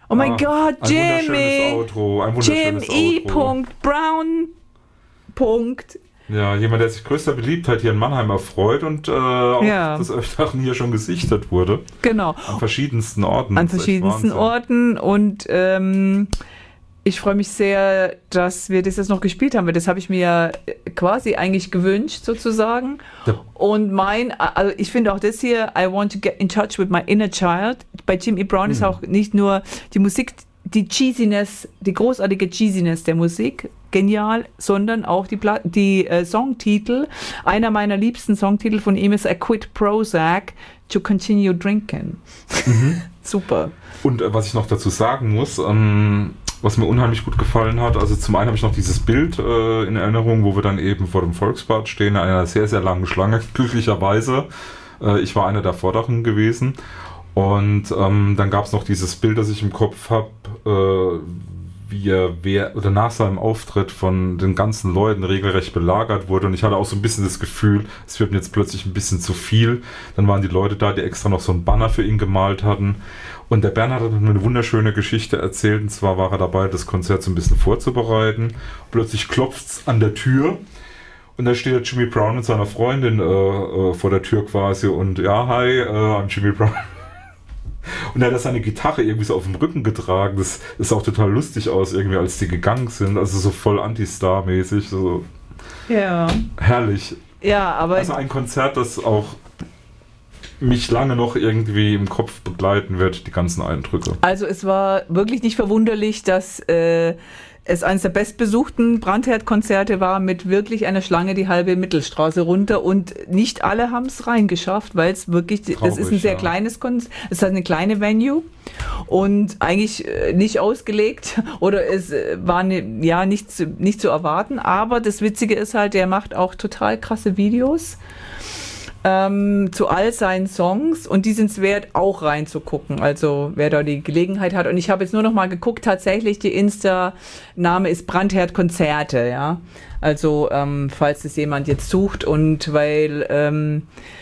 Oh mein Gott, ein Jimmy! wunderschönes Outro, ein wunderschönes Jim Outro. E. Brown. Punkt. Ja, jemand, der sich größter Beliebtheit hier in Mannheim erfreut und auch Ja. des Öfteren hier schon gesichtet wurde. Genau. An verschiedensten Orten. An Das ist echt verschiedensten Wahnsinn. Orten und ich freue mich sehr, dass wir das jetzt noch gespielt haben, weil das habe ich mir ja quasi eigentlich gewünscht, sozusagen. Ja. Und also ich finde auch das hier, I want to get in touch with my inner child. Bei Jim E. Brown ist auch nicht nur die Musik, die Cheesiness, die großartige Cheesiness der Musik, genial, sondern auch die Songtitel. Einer meiner liebsten Songtitel von ihm ist I Quit Prozac to Continue Drinking. Super. Und was ich noch dazu sagen muss, was mir unheimlich gut gefallen hat, also zum einen habe ich noch dieses Bild in Erinnerung, wo wir dann eben vor dem Volksbad stehen, in einer sehr, sehr langen Schlange, glücklicherweise. Ich war einer der Vorderen gewesen. Und dann gab es noch dieses Bild, das ich im Kopf habe, wie er oder nach seinem Auftritt von den ganzen Leuten regelrecht belagert wurde. Und ich hatte auch so ein bisschen das Gefühl, es wird mir jetzt plötzlich ein bisschen zu viel. Dann waren die Leute da, die extra noch so ein Banner für ihn gemalt hatten. Und der Bernhard hat mir eine wunderschöne Geschichte erzählt. Und zwar war er dabei, das Konzert so ein bisschen vorzubereiten. Plötzlich klopft es an der Tür. Und da steht der Jimmy Brown mit seiner Freundin vor der Tür quasi. Und ja, hi, I'm Jimmy Brown. Und er hat seine Gitarre irgendwie so auf dem Rücken getragen. Das ist auch total lustig aus, irgendwie, als die gegangen sind. Also so voll Anti-Star-mäßig. So Ja. herrlich. Ja, aber Also ein Konzert, das auch mich lange noch irgendwie im Kopf begleiten wird, die ganzen Eindrücke. also es war wirklich nicht verwunderlich, dass es eines der bestbesuchten Brandherd-Konzerte war mit wirklich einer Schlange die halbe Mittelstraße runter und nicht alle haben es reingeschafft, weil es wirklich, das ist ein sehr kleines Konzert, es hat eine kleine Venue und eigentlich nicht ausgelegt oder es war nicht zu erwarten, aber das Witzige ist halt, der macht auch total krasse Videos zu all seinen Songs und die sind es wert, auch reinzugucken. Also wer da die Gelegenheit hat. Und ich habe jetzt nur noch mal geguckt, tatsächlich die Insta-Name ist Brandherd Konzerte, ja. Also falls das jemand jetzt sucht und weil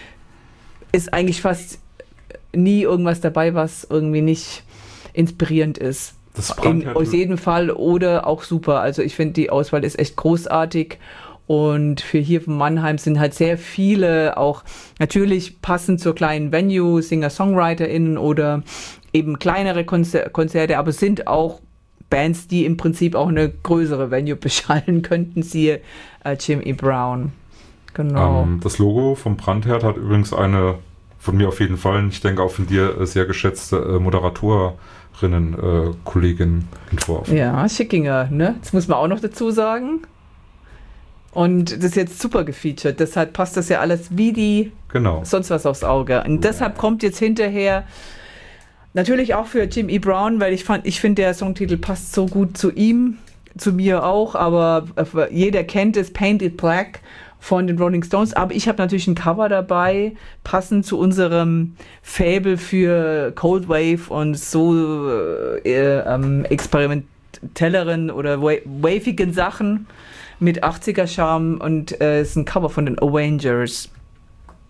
ist eigentlich fast nie irgendwas dabei, was irgendwie nicht inspirierend ist. Aus jedem Fall oder auch super. Also ich finde, die Auswahl ist echt großartig. Und für hier von Mannheim sind halt sehr viele auch natürlich passend zur kleinen Venue, Singer-SongwriterInnen oder eben kleinere Konzerte, aber es sind auch Bands, die im Prinzip auch eine größere Venue beschallen könnten, siehe Jim E. Brown. Genau. Das Logo vom Brandherd hat übrigens eine, von mir auf jeden Fall, ich denke auch von dir, sehr geschätzte Moderatorinnen-Kollegin entworfen. Ja, Schickinger, ne? Das muss man auch noch dazu sagen. Und das ist jetzt super gefeatured, deshalb passt das ja alles wie die sonst was aufs Auge. Und deshalb kommt jetzt hinterher, natürlich auch für Jim E. Brown, weil ich finde, der Songtitel passt so gut zu ihm, zu mir auch, aber jeder kennt es, Painted Black von den Rolling Stones, aber ich habe natürlich ein Cover dabei, passend zu unserem Faible für Cold Wave und so experimentelleren oder wavigen Sachen mit 80er-Charme und es ist ein Cover von den Avengers.